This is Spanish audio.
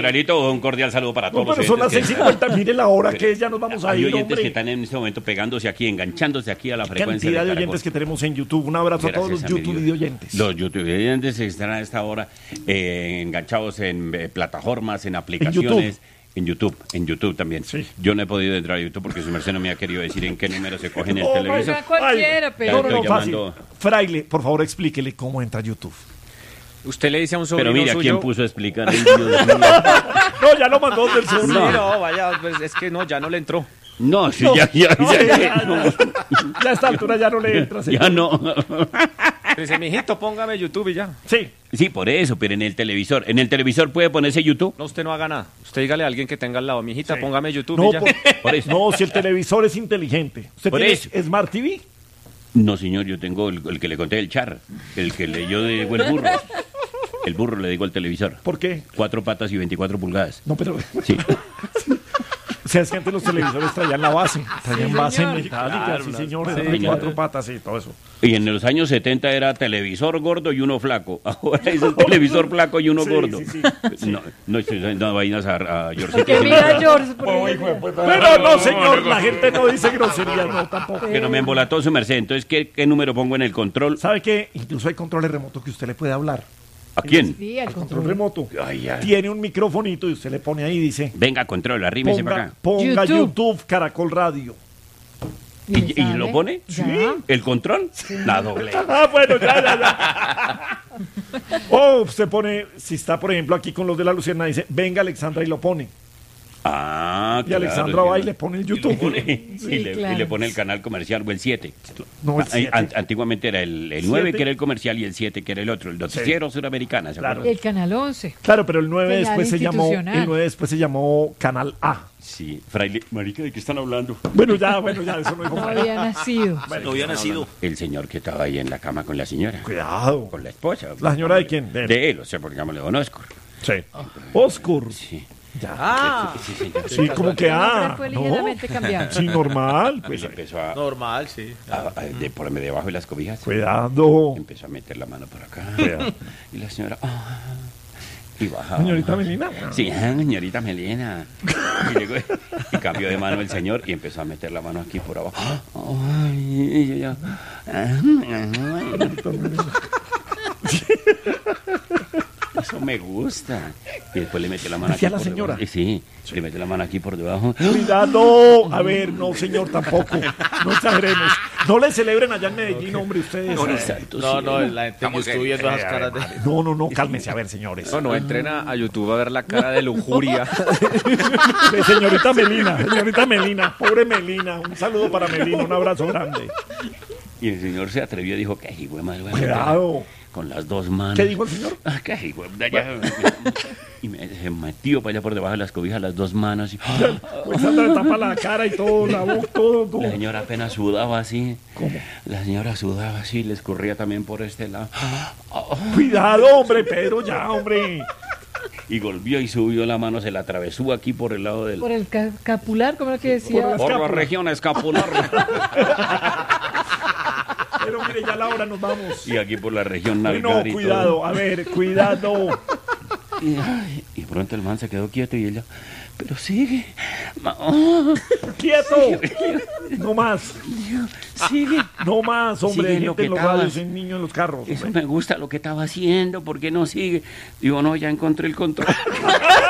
Fralito, un cordial saludo para todos No, pero los son las oyentes 6:50, mire la hora que es, ya nos vamos a Hay ir, oyentes hombre. que están en este momento pegándose aquí, enganchándose aquí a la frecuencia Cantidad de Caracol. oyentes que tenemos en YouTube. Un abrazo a todos los Gracias a mi YouTube Dios. oyentes. Los YouTube oyentes están a esta hora enganchados en plataformas, en aplicaciones. En YouTube también. Sí. Yo no he podido entrar a YouTube porque su merced no me ha querido decir en qué número se coge en el Oh, televisor. Oiga, cualquiera, Ay, pero... No, Estoy fácil. llamando- Fraile, por favor, explíquele cómo entra a YouTube. Usted le dice a un sobrino Pero mira, suyo... ¿quién puso a explicar? Ay, Dios mío. No, ya lo mandó del Sí, sur. no, vaya, pues es que no, ya no le entró. No, sí, No, ya, ya a esta altura ya no le entra. señor. ya no. Dice, mijito, póngame YouTube y ya. Sí. Sí, por eso, pero en el televisor puede ponerse YouTube. No, usted no haga nada. Usted dígale a alguien que tenga al lado, mijita, Sí. póngame YouTube No, y ya. Por eso. no, si el televisor es inteligente. ¿Usted Por tiene eso. Smart TV? No, señor, yo tengo el que le conté el char, el que yo le digo el burro. El burro le digo al televisor. ¿Por qué? 4 patas y 24 pulgadas. No, pero... Sí. O sea, es que antes los televisores traían la base. Traían base señor. metálica, Claro, sí, no. señores. Sí, de señor. 4 patas y todo eso. Y en los años 70 era televisor gordo y uno flaco. Ahora es el televisor flaco y uno Sí, gordo. sí, No estoy dando vainas a Georgito. Que mira, George, Pero no, señor, la gente no dice groserías, no, tampoco. Que no me embolató su merced. Entonces, ¿qué número pongo en el control? ¿Sabe qué? Incluso hay controles remotos que usted le puede hablar. ¿A quién? Sí, al Control control. remoto. Ay, ay. Tiene un microfonito y usted le pone ahí y dice... Venga, control, arrímese para acá. Ponga YouTube. YouTube Caracol Radio. le ¿Y sale. lo pone? Ya. ¿El control? La doble. Ah, bueno, ya. O usted pone, si está, por ejemplo, aquí con los de la Luciana, dice, venga Alexandra y lo pone. Ah, Y Alexandra va y le pone el YouTube. Sí, y le claro. pone el canal comercial o el 7. No, el 7. Antiguamente era el 9 7. que era el comercial y el 7 que era el otro, el noticiero suramericana, ¿se Claro. acuerdan? El canal 11. Claro, pero el 9 Señal después se llamó, institucional. el 9 después se llamó Canal A. Sí, fraile, marica, ¿de qué están hablando? Bueno, ya, eso no dijo No Fraile. había nacido. No había nacido. El señor que estaba ahí en la cama con la señora, Cuidado. con la esposa. ¿La señora de quién? De él. De él, o sea, porque llamémosle Don Oscar. Sí. Oscur. Sí. Ya. Sí, señor. Sí, como que El nombre fue ¿no? ligeramente cambiado. Sí, normal. Él Pues, empezó a, Normal, sí. por debajo de las cobijas. cuidado. Empezó a meter la mano por acá. Cuidado. Y la señora... y bajaba. Señorita Melina. Sí, señorita Melina. Y, llegó, y cambió de mano el señor y empezó a meter la mano aquí por abajo. Ay, y yo ya... Eso me gusta. Y después le metió la mano aquí ¿Hacía la por señora? debajo. Sí, le metió la mano aquí por debajo. Cuidado. A ver, no, señor, tampoco. No exageremos. No le celebren allá en Medellín, hombre, ustedes. No, no, la gente yo estoy viendo esas caras de... No, cálmese, a ver, señores. No, entrena a YouTube a ver la cara de lujuria. Señorita Melina, pobre Melina. Un saludo para Melina, un abrazo grande. Y el señor se atrevió y dijo, ¿qué hijo de madre? Cuidado. Con las dos manos. ¿Qué dijo el señor? Ah, ¿qué hijo de allá? Y se metió para allá por debajo de las cobijas las dos manos. Y, Pues anda, tapa la cara y todo, la boca, todo. la señora apenas sudaba así. ¿Cómo? La señora sudaba así, le escurría también por este lado. Cuidado, hombre, Pedro, ya, hombre. Y volvió y subió la mano, se la atravesó aquí por el lado del... Por el capular, como era que decía. Por Por la región escapular. Pero mire, ya la hora nos vamos. Y aquí por la región No, nalgar y cuidado, a ver, cuidado. todo. Y pronto el man se quedó quieto y ella... Pero sigue. ¡Quieto! No más, Sigue. no más, hombre. Sigue lo Gente que en los estabas. radios, en niños en los carros. Eso hombre. me gusta lo que estaba haciendo. ¿Por qué no sigue? Digo, no, ya encontré el control.